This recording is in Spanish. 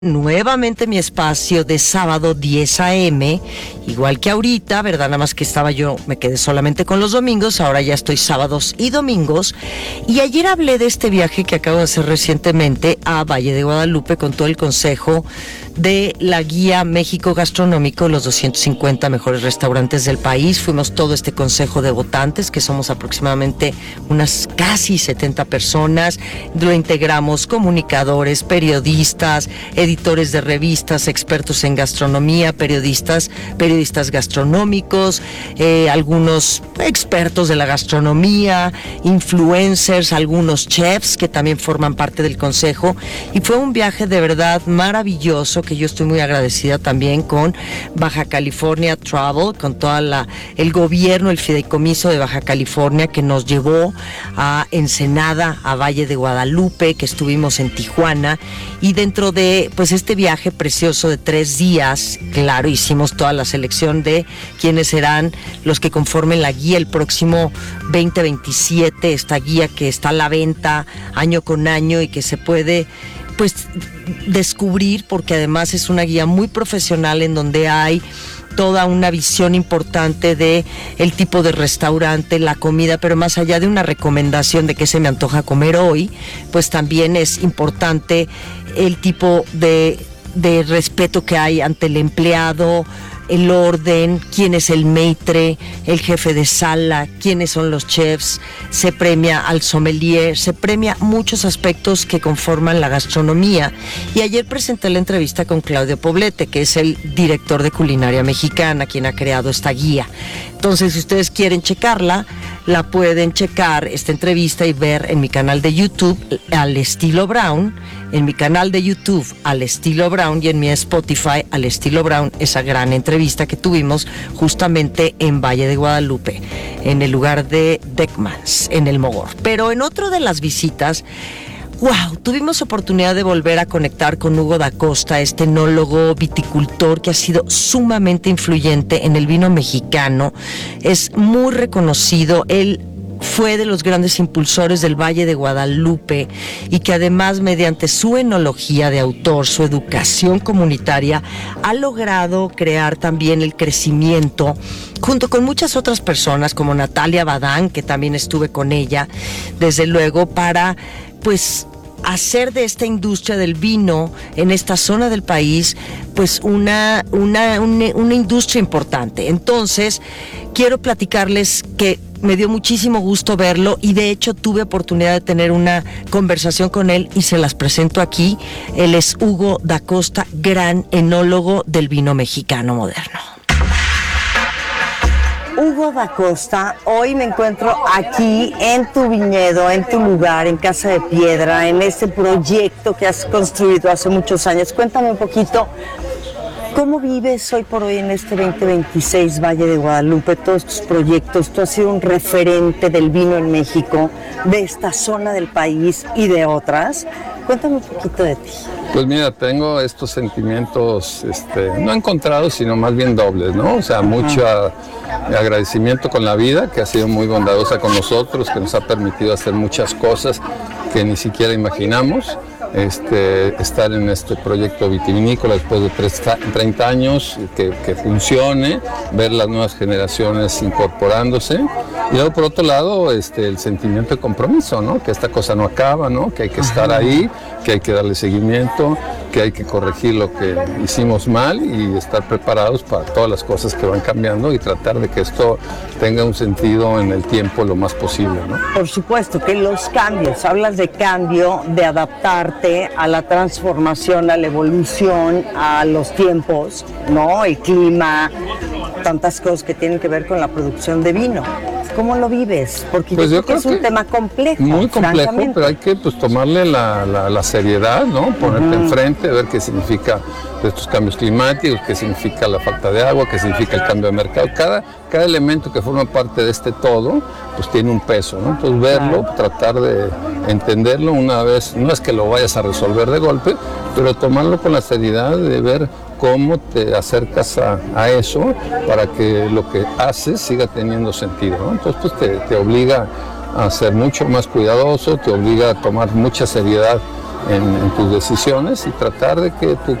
Nuevamente mi espacio de sábado 10 a.m., igual que ahorita, ¿verdad? Nada más que me quedé solamente con los domingos, ahora ya estoy sábados y domingos. Y ayer hablé de este viaje que acabo de hacer recientemente a Valle de Guadalupe con todo el consejo de la guía México Gastronómico, los 250 mejores restaurantes del país. Fuimos todo este consejo de votantes, que somos aproximadamente unas casi 70 personas. Lo integramos comunicadores, periodistas, editores de revistas, expertos en gastronomía, periodistas gastronómicos, algunos expertos de la gastronomía, influencers, algunos chefs que también forman parte del consejo. Y fue un viaje de verdad maravilloso, que yo estoy muy agradecida también con Baja California Travel, con toda el gobierno, el fideicomiso de Baja California, que nos llevó a Ensenada, a Valle de Guadalupe, que estuvimos en Tijuana. Y dentro de pues este viaje precioso de 3 días, claro, hicimos toda la selección de quiénes serán los que conformen la guía el próximo 2027, esta guía que está a la venta año con año y que se puede pues descubrir, porque además es una guía muy profesional en donde hay toda una visión importante de el tipo de restaurante, la comida, pero más allá de una recomendación de qué se me antoja comer hoy, pues también es importante el tipo de respeto que hay ante el empleado, el orden, quién es el maitre, el jefe de sala, quiénes son los chefs, se premia al sommelier, se premia muchos aspectos que conforman la gastronomía. Y ayer presenté la entrevista con Claudio Poblete, que es el director de Culinaria Mexicana, quien ha creado esta guía. Entonces, si ustedes quieren checarla, la pueden checar, esta entrevista, y ver en mi canal de YouTube, Al Estilo Brown, en mi canal de YouTube, Al Estilo Brown, y en mi Spotify, Al Estilo Brown, esa gran entrevista que tuvimos justamente en Valle de Guadalupe, en el lugar de Beckmans, en el Mogor. Pero en otro de las visitas, wow, tuvimos oportunidad de volver a conectar con Hugo da Costa, este enólogo viticultor que ha sido sumamente influyente en el vino mexicano. Es muy reconocido, él fue de los grandes impulsores del Valle de Guadalupe, y que además, mediante su enología de autor, su educación comunitaria, ha logrado crear también el crecimiento, junto con muchas otras personas como Natalia Badán, que también estuve con ella, desde luego, para pues hacer de esta industria del vino en esta zona del país pues una industria importante. Entonces, quiero platicarles que me dio muchísimo gusto verlo, y de hecho tuve oportunidad de tener una conversación con él y se las presento aquí. Él es Hugo da Costa, gran enólogo del vino mexicano moderno. Hugo da Costa, hoy me encuentro aquí en tu viñedo, en tu lugar, en Casa de Piedra, en este proyecto que has construido hace muchos años. Cuéntame un poquito, ¿cómo vives hoy por hoy en este 2026 Valle de Guadalupe, todos tus proyectos? Tú has sido un referente del vino en México, de esta zona del país y de otras. Cuéntame un poquito de ti. Pues mira, tengo estos sentimientos no encontrados, sino más bien dobles, ¿no? O sea, mucho agradecimiento con la vida, que ha sido muy bondadosa con nosotros, que nos ha permitido hacer muchas cosas que ni siquiera imaginamos. Estar en este proyecto vitivinícola después de 30 años, que funcione, ver las nuevas generaciones incorporándose, y luego por otro lado el sentimiento de compromiso, ¿no? Que esta cosa no acaba, ¿no? Que hay que estar ahí, que hay que darle seguimiento, que hay que corregir lo que hicimos mal y estar preparados para todas las cosas que van cambiando y tratar de que esto tenga un sentido en el tiempo lo más posible, ¿no? Por supuesto que los cambios, hablas de cambio, de adaptarte a la transformación, a la evolución, a los tiempos, ¿no? El clima, tantas cosas que tienen que ver con la producción de vino. ¿Cómo lo vives? Porque pues yo creo que es un tema complejo. Muy complejo, pero hay que tomarle la seriedad, ¿no? Ponerte enfrente, ver qué significa estos cambios climáticos, qué significa la falta de agua, qué significa el cambio de mercado. Cada elemento que forma parte de este todo, pues tiene un peso, ¿no? Entonces verlo, tratar de entenderlo una vez, no es que lo vayas a resolver de golpe, pero tomarlo con la seriedad de ver cómo te acercas a eso para que lo que haces siga teniendo sentido, ¿no? Entonces pues te obliga a ser mucho más cuidadoso, te obliga a tomar mucha seriedad en tus decisiones y tratar de que tu